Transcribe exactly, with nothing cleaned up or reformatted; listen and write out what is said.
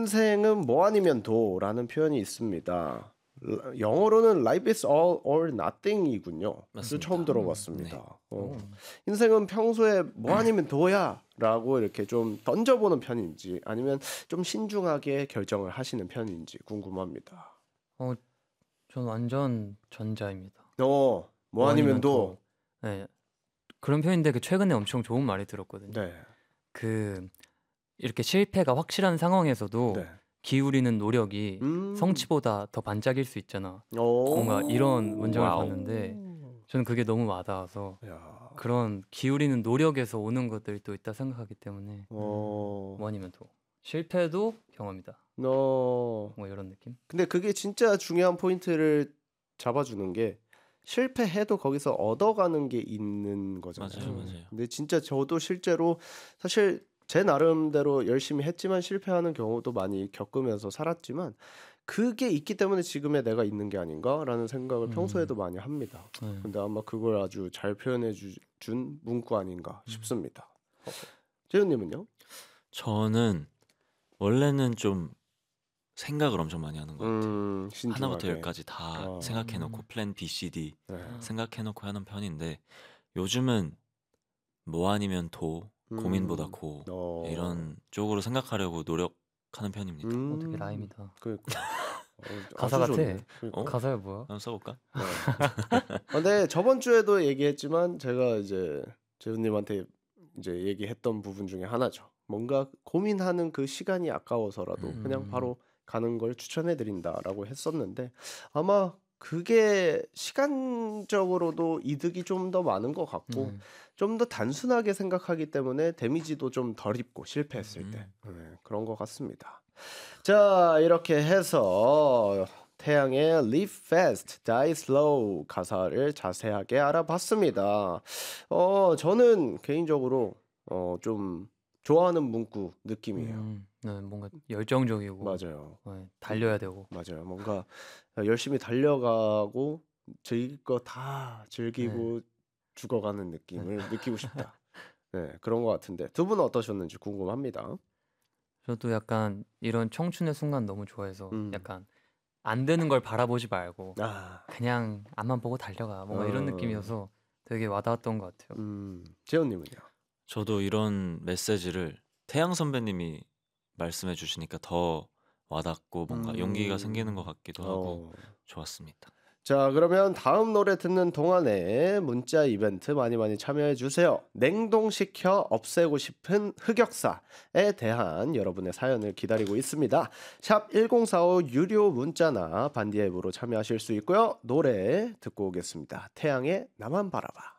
인생은 뭐 아니면 도라는 표현이 있습니다. 영어로는 life is all or nothing이군요. 맞습니다. 처음 들어봤습니다. 네. 어. 인생은 평소에 뭐 아니면 도야라고 이렇게 좀 던져보는 편인지 아니면 좀 신중하게 결정을 하시는 편인지 궁금합니다. 어, 전 완전 전자입니다. 어, 뭐 아니면 도. 네, 그런 편인데 그 최근에 엄청 좋은 말이 들었거든요. 네. 그 이렇게 실패가 확실한 상황에서도 네. 기울이는 노력이 음. 성취보다 더 반짝일 수 있잖아. 오. 뭔가 이런 문장을 와우. 봤는데 저는 그게 너무 와닿아서 야. 그런 기울이는 노력에서 오는 것들이 또 있다 생각하기 때문에 어. 뭐 아니면 도 실패도 경험이다. 너. 뭐 이런 느낌? 근데 그게 진짜 중요한 포인트를 잡아주는 게 실패해도 거기서 얻어가는 게 있는 거잖아요. 맞아요, 맞아요. 근데 진짜 저도 실제로 사실 제 나름대로 열심히 했지만 실패하는 경우도 많이 겪으면서 살았지만 그게 있기 때문에 지금의 내가 있는 게 아닌가라는 생각을 음. 평소에도 많이 합니다. 네. 근데 아마 그걸 아주 잘 표현해 주, 준 문구 아닌가 음. 싶습니다. 재훈님은요? 저는 원래는 좀 생각을 엄청 많이 하는 것 같아요. 음, 신중하게. 하나부터 열까지 다 어. 생각해놓고 플랜 B, C, D 네. 생각해놓고 하는 편인데 요즘은 뭐 아니면 도, 음. 고민보다 고 어. 이런 쪽으로 생각하려고 노력하는 편입니다. 음. 어떻게 라임이다. 그러니까. 어, 가사 아주 같아. 좋네. 그러니까. 어? 가사야 뭐야? 한번 써볼까? 네. 근데 저번 주에도 얘기했지만 제가 이제 재훈님한테 이제 얘기했던 부분 중에 하나죠. 뭔가 고민하는 그 시간이 아까워서라도 음. 그냥 바로 가는 걸 추천해드린다라고 했었는데 아마 그게 시간적으로도 이득이 좀 더 많은 것 같고 음. 좀 더 단순하게 생각하기 때문에 데미지도 좀 덜 입고 실패했을 때 네, 그런 것 같습니다. 자, 이렇게 해서 태양의 Live Fast, Die Slow 가사를 자세하게 알아봤습니다. 어, 저는 개인적으로 어, 좀 좋아하는 문구 느낌이에요. 음, 네, 뭔가 열정적이고 맞아요. 네, 달려야 되고 맞아요. 뭔가 열심히 달려가고 즐길 거 다 즐기고 죽어가는 느낌을 느끼고 싶다. 네, 그런 것 같은데 두 분은 어떠셨는지 궁금합니다. 저도 약간 이런 청춘의 순간 너무 좋아해서 음. 약간 안 되는 걸 바라보지 말고 아, 그냥 앞만 보고 달려가 뭔가 이런 어. 느낌이어서 되게 와닿았던 것 같아요. 음, 재훈님은요? 저도 이런 메시지를 태양 선배님이 말씀해 주시니까 더 와닿고 뭔가 음. 용기가 생기는 것 같기도 하고 어. 좋았습니다. 자, 그러면 다음 노래 듣는 동안에 문자 이벤트 많이 많이 참여해 주세요. 냉동시켜 없애고 싶은 흑역사에 대한 여러분의 사연을 기다리고 있습니다. 샵 일공사오 유료 문자나 반디 앱으로 참여하실 수 있고요. 노래 듣고 오겠습니다. 태양의 나만 바라봐.